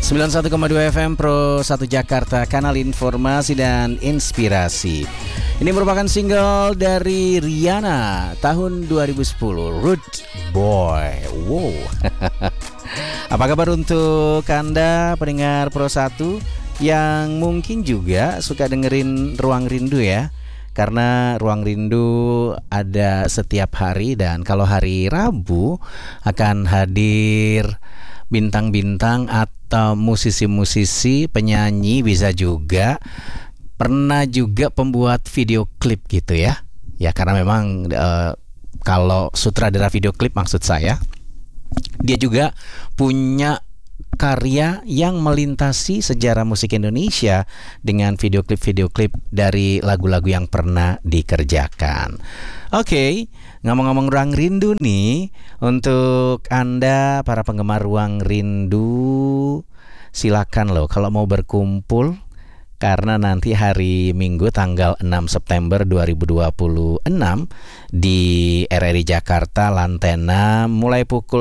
91,2 FM Pro 1 Jakarta, kanal informasi dan inspirasi. Ini merupakan single dari Rihanna tahun 2010, Rude Boy. Wow. Apa kabar untuk Anda pendengar Pro 1 yang mungkin juga suka dengerin Ruang Rindu ya? Karena Ruang Rindu ada setiap hari, dan kalau hari Rabu akan hadir bintang-bintang atau musisi-musisi, penyanyi, bisa juga pernah juga pembuat video klip gitu ya. Ya karena memang kalau sutradara video klip maksud saya, dia juga punya karya yang melintasi sejarah musik Indonesia dengan video klip dari lagu-lagu yang pernah dikerjakan. Oke, ngomong-ngomong Ruang Rindu nih, untuk Anda para penggemar Ruang Rindu, silakan loh kalau mau berkumpul, karena nanti hari Minggu tanggal 6 September 2026 di RRI Jakarta lantai 6 mulai pukul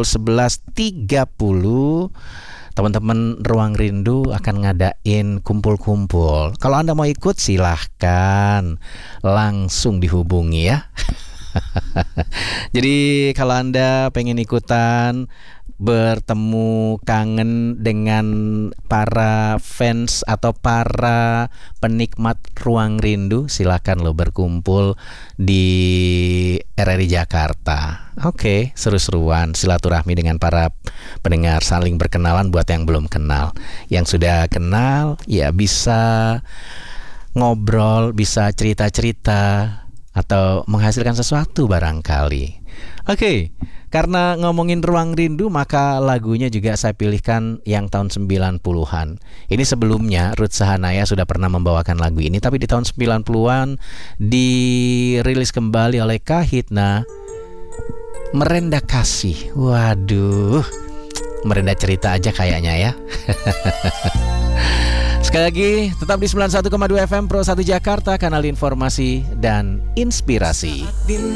11.30 teman-teman Ruang Rindu akan ngadain kumpul-kumpul. Kalau Anda mau ikut silahkan langsung dihubungi ya. Jadi kalau Anda pengen ikutan bertemu, kangen dengan para fans atau para penikmat Ruang Rindu, silakan lo berkumpul di RRI Jakarta. Oke, seru-seruan silaturahmi dengan para pendengar, saling berkenalan buat yang belum kenal. Yang sudah kenal ya bisa ngobrol, bisa cerita-cerita atau menghasilkan sesuatu barangkali. Oke, karena ngomongin Ruang Rindu, maka lagunya juga saya pilihkan yang tahun 90-an. Ini sebelumnya Ruth Sahanaya sudah pernah membawakan lagu ini, tapi di tahun 90-an dirilis kembali oleh Kahitna, Merenda Kasih. Waduh, merenda cerita aja kayaknya ya. Sekali lagi, tetap di 91,2 FM Pro 1 Jakarta, kanal informasi dan inspirasi.